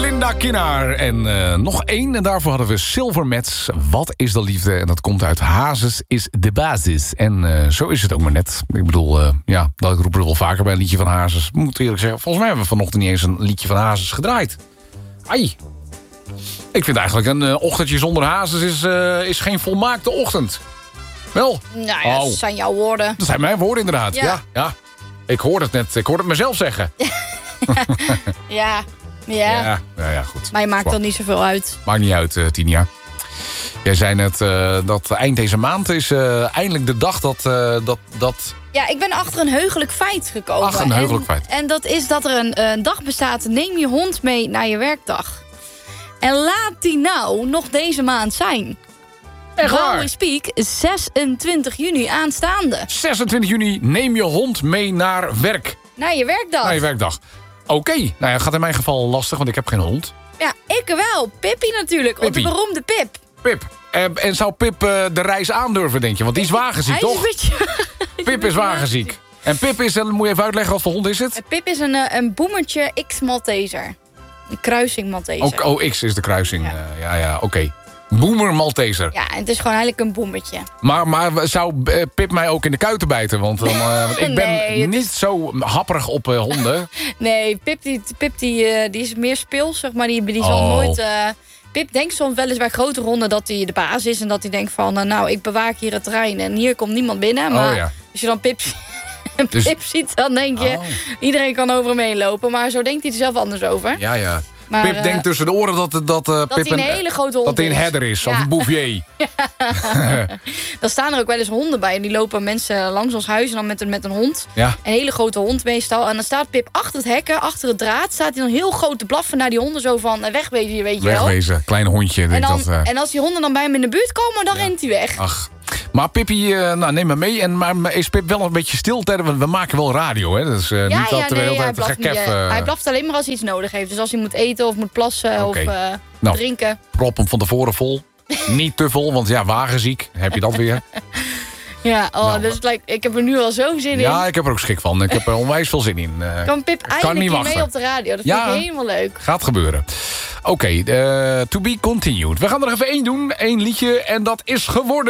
Linda Kinnaar. En nog één, en daarvoor hadden we Silvermets. Wat is de liefde? En dat komt uit Hazes is de basis. En zo is het ook maar net. Ik bedoel, dat roepen we wel vaker bij een liedje van Hazes. Ik moet eerlijk zeggen, volgens mij hebben we vanochtend niet eens een liedje van Hazes gedraaid. Ai. Ik vind eigenlijk een ochtendje zonder Hazes is geen volmaakte ochtend. Wel? Nou ja, dat zijn jouw woorden. Dat zijn mijn woorden inderdaad, ja. Ik hoorde het net, ik hoorde het mezelf zeggen. Ja, goed. maar je maakt er niet zoveel uit. Maakt niet uit, Tinia. Jij zei net dat eind deze maand is eindelijk de dag dat... Ja, ik ben achter een heugelijk feit gekomen. Ach, een heugelijk feit. En dat is dat er een dag bestaat, neem je hond mee naar je werkdag. En laat die nou nog deze maand zijn. Echt waar? While we speak, 26 juni aanstaande. 26 juni, neem je hond mee naar werk. Naar je werkdag. Naar je werkdag. Oké, nou ja, gaat in mijn geval lastig, want ik heb geen hond. Ja, ik wel. Pippi natuurlijk, Pippi. onze beroemde Pip. Pip. En zou Pip de reis aandurven, denk je? Want die is wagenziek, toch? Hij is een beetje... Pip is wagenziek. En Pip is, moet je even uitleggen wat voor hond is het? Pip is een boemertje X-Malteser. Een kruising Malteser. Ook X is de kruising. Ja, oké. Boomer Malteser. Ja, en het is gewoon eigenlijk een boemertje. Maar zou Pip mij ook in de kuiten bijten? Want ik ben Nee, niet zo happerig op honden. Nee, Pip die is meer speels, zeg maar. Die zal nooit... Pip denkt soms wel eens bij grotere honden dat hij de baas is. En dat hij denkt van, nou, ik bewaak hier het terrein. En hier komt niemand binnen. Maar als je dan Pip ziet, dan denk je... Iedereen kan over hem heen lopen. Maar zo denkt hij er zelf anders over. Ja. Maar, Pip denkt tussen de oren dat Pip hij een hele grote hond dat hij een is. herder is, of een bouvier. Dan staan er ook wel eens honden bij. En die lopen mensen langs ons huis en dan met een hond. Ja. Een hele grote hond meestal. En dan staat Pip achter het hekken, achter het draad. Staat hij dan heel groot te blaffen naar die honden. Zo van, wegwezen, weet je wel. Wegwezen, klein hondje. En als die honden dan bij hem in de buurt komen, dan rent hij weg. Ach. Maar Pippi, neem maar mee. Maar is Pip wel een beetje stil? Want we maken wel radio, hè? Dus niet dat we heel tijd gekef... Hij blaft alleen maar als hij iets nodig heeft. Dus als hij moet eten of moet plassen of drinken. Prop hem van tevoren vol. Niet te vol, want wagenziek. Heb je dat weer. Ja, dus ik heb er nu al zo zin in. Ja, ik heb er ook schik van. Ik heb er onwijs veel zin in. Kan Pip eindelijk hier mee op de radio? Dat vind ik helemaal leuk. Gaat gebeuren. Oké, to be continued. We gaan er even één doen. 1 liedje. En dat is geworden...